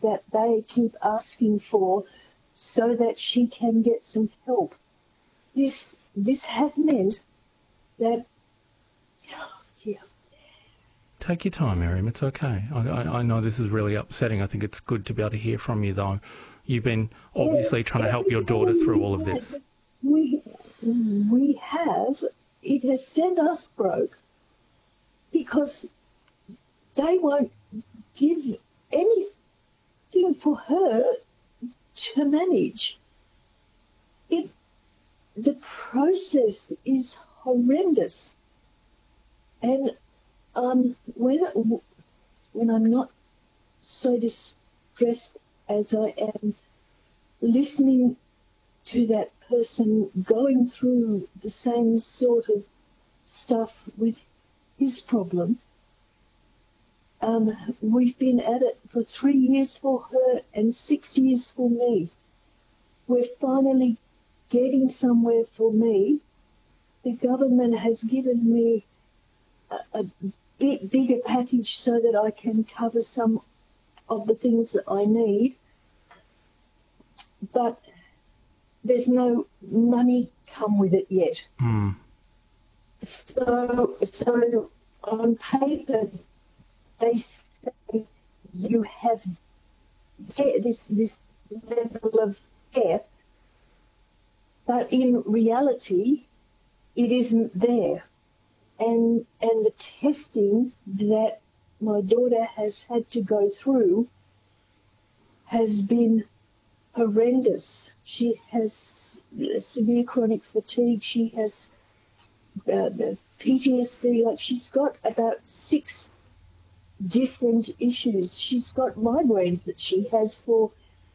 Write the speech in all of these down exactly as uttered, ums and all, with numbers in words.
that they keep asking for so that she can get some help. This this has meant that, oh dear. Take your time, Miriam. It's okay. I, I, I know this is really upsetting. I think it's good to be able to hear from you, though. You've been obviously Well, trying to help your daughter through all of this. We, we have. It has sent us broke because they won't give anything for her to manage. It, the process is horrendous. And um, when, when I'm not so distressed as I am listening to that person going through the same sort of stuff with his problem, um, we've been at it for three years for her and six years for me. We're finally getting somewhere for me. The government has given me a, a bit bigger package so that I can cover some of the things that I need. But there's no money come with it yet. Mm. So, so on paper, they say you have this this level of care, but in reality, it isn't there. And and the testing that my daughter has had to go through has been horrendous. She has severe chronic fatigue. She has uh, P T S D. Like, she's got about six different issues. She's got migraines that she has for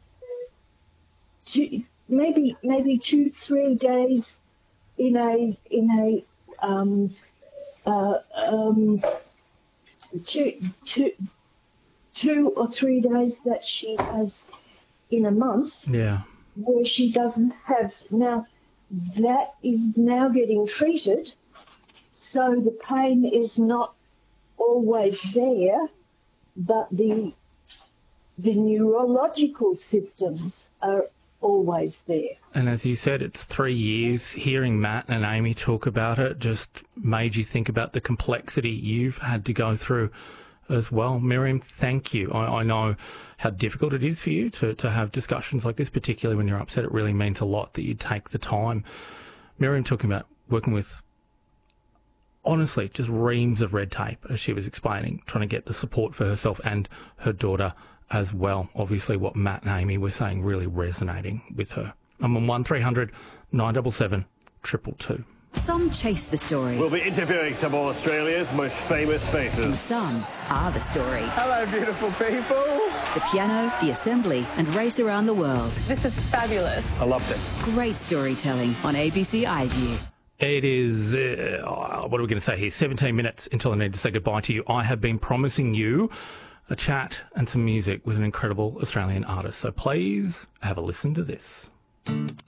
two, maybe maybe two, three days in a in a um, uh, um, two, two, two or three days that she has in a month. Yeah. Where she doesn't have. Now, that is now getting treated, so the pain is not always there, but the the neurological symptoms are always there. And as you said, it's three years. Hearing Matt and Amy talk about it just made you think about the complexity you've had to go through as well. Miriam, thank you. I, I know how difficult it is for you to, to have discussions like this, particularly when you're upset. It really means a lot that you take the time. Miriam talking about working with, honestly, just reams of red tape, as she was explaining, trying to get the support for herself and her daughter as well. Obviously, what Matt and Amy were saying really resonating with her. I'm on one three hundred nine seven seven two two two. Some chase the story. We'll be interviewing some of Australia's most famous faces. And some are the story. Hello, beautiful people. The piano, the assembly, and race around the world. This is fabulous. I loved it. Great storytelling on A B C iView. It is, uh, what are we going to say here, seventeen minutes until I need to say goodbye to you. I have been promising you a chat and some music with an incredible Australian artist. So please have a listen to this.